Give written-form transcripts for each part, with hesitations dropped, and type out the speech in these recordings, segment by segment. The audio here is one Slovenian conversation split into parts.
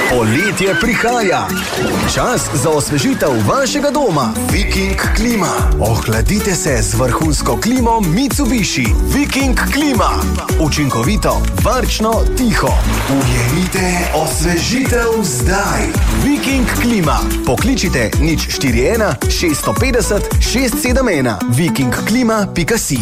Poletje prihaja. Čas za osvežitev vašega doma. Viking klima. Ohladite se z vrhunsko klimo Mitsubishi. Viking klima. Učinkovito, varčno, tiho. Ujemite osvežitev zdaj. Viking klima. Pokličite 041 650 671. vikingklima.si.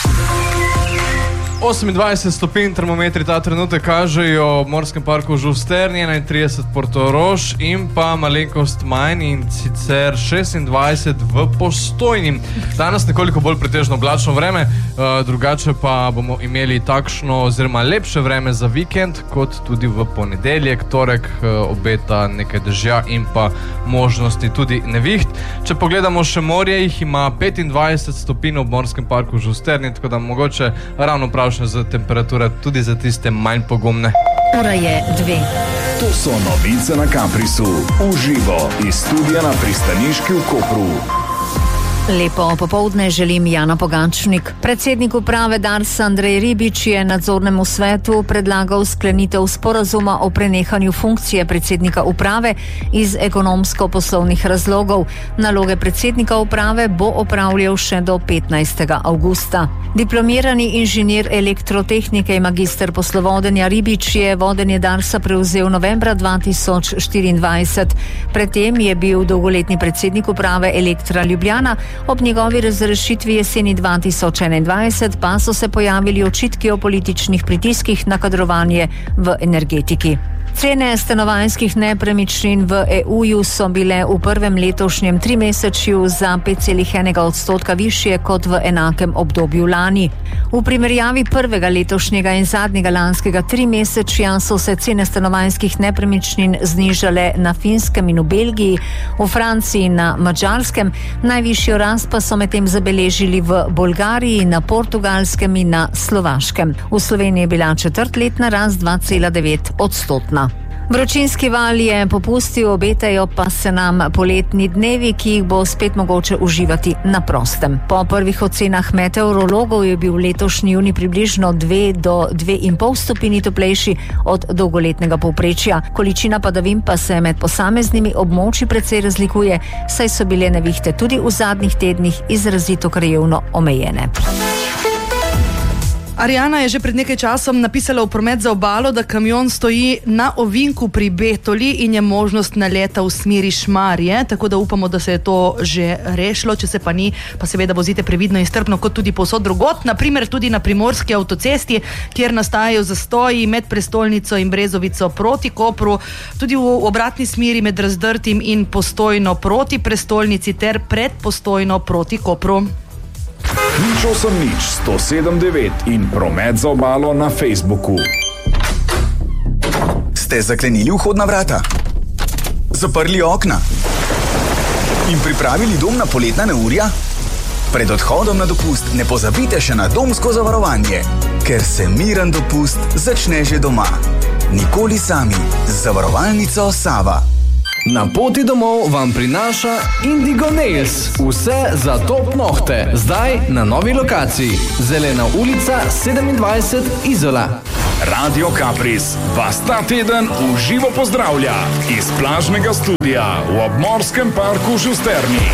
28 stopinj termometri ta trenutek kažejo v Morskem parku Žusterni, 31 Portorož in pa malenkost manj, in sicer 26 v Postojni. Danes nekoliko bolj pretežno oblačno vreme, drugače pa bomo imeli takšno oziroma lepše vreme za vikend, kot tudi v ponedeljek, torek obeta nekaj dežja in pa možnosti tudi neviht. Če pogledamo še morje, jih ima 25 stopinj v Morskem parku Žusterni, tako da mogoče ravno prav za temperature tudi za tiste manj pogumne. Ura je 2. To so novice na Caprisu. Uživo iz studia na Pristaniški v Kopru. Lepo popoldne želim Jana Pogačnik. Predsednik uprave Darsa Andrej Ribič je nadzornemu svetu predlagal sklenitev sporazuma o prenehanju funkcije predsednika uprave iz ekonomsko-poslovnih razlogov. Naloge predsednika uprave bo opravljal še do 15. avgusta. Diplomirani inženir elektrotehnike in magister poslovodenja Ribič je vodenje Darsa prevzel novembra 2024. Predtem je bil dolgoletni predsednik uprave Elektra Ljubljana. Ob njegovi razrešitvi jeseni 2021 pa so se pojavili očitki o političnih pritiskih na kadrovanje v energetiki. Cene stanovanjskih nepremičnin v EU-ju so bile v prvem letošnjem trimesečju za 5,1% višje kot v enakem obdobju lani. V primerjavi prvega letošnjega in zadnjega lanskega trimesečja so se cene stanovanjskih nepremičnin znižale na Finskem in v Belgiji, v Franciji in na Madžarskem, najvišjo rast pa so medtem zabeležili v Bolgariji, na Portugalskem in na Slovaškem. V Sloveniji je bila četrtletna rast 2,9%. Vročinski val je popustil, obetajo pa se nam poletni dnevi, ki jih bo spet mogoče uživati na prostem. Po prvih ocenah meteorologov je bil letošnji junij približno 2 do 2,5 stopinji toplejši od dolgoletnega povprečja. Količina padavin pa se med posameznimi območji precej razlikuje, saj so bile nevihte tudi v zadnjih tednih izrazito krajevno omejene. Arjana je že pred nekaj časom napisala v Promet za obalo, da kamion stoji na ovinku pri Betoli in je možnost naleta v smeri Šmarje, tako da upamo, da se je to že rešilo. Če se pa ni, pa seveda vozite previdno in strpno, kot tudi povsod drugot, naprimer tudi na primorski avtocesti, kjer nastajajo zastoji med prestolnico in Brezovico proti Kopru, tudi v obratni smeri med Razdrtim in Postojno proti prestolnici ter pred Postojno proti Kopru. Nič 107.9 in Promet za obalo na Facebooku. Ste zaklenili vhodna vrata? Zaprli okna? In pripravili dom na poletna neurja? Pred odhodom na dopust ne pozabite še na domsko zavarovanje, ker se miren dopust začne že doma. Nikoli sami z zavarovalnico Sava. Na poti domov vam prinaša Indigo Nails. Vse za top nohte. Zdaj na novi lokaciji. Zelena ulica 27 Izola. Radio Capris vas ta teden v živo pozdravlja iz plažnega studia v obmorskem parku Žusterni.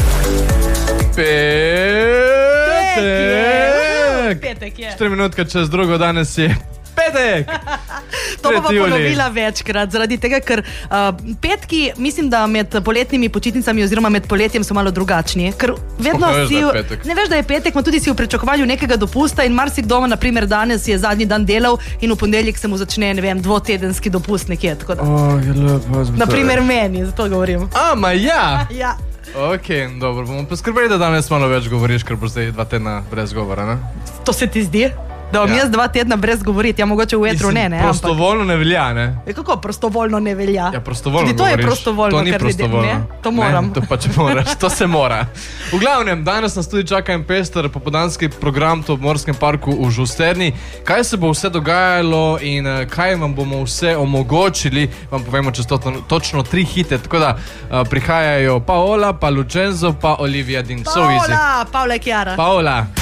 Petek je. 4 minutke čez drugo, danes je petek. To bom ponovila večkrat, zaradi tega, ker petki, mislim, da med poletnimi počitnicami oziroma med poletjem so malo drugačni. Ker vedno ne veš, da je petek, ma tudi si v pričakovanju nekega dopusta in marsikdo, na primer danes je zadnji dan delal in v ponedeljek se mu začne, ne vem, dvotedenski dopust nekje. Tako da. Na primer meni, zato govorim. Ja. Ja. Ok, dobro, bomo poskrbeli, da danes malo več govoriš, ker bo zdaj 2 tedna brez govora, ne? To se ti zdi? Da vam jaz 2 tedna brez govoriti, ja mogoče v etru ne. Prostovoljno ne velja, ne? Kako prostovoljno ne velja? Ja, prostovoljno tudi to govoriš. Je prostovoljno, to ni prostovoljno. To moram. Ne, to pač moraš, to se mora. V glavnem, danes nas tudi čaka en pester popoldanski program v Morskem parku v Žusterni. Kaj se bo vse dogajalo in kaj vam bomo vse omogočili, vam povemo čez točno 3 hite. Tako da prihajajo Paola, pa Lucenzo, pa Olivia Din. Paola, Chiara. Paola.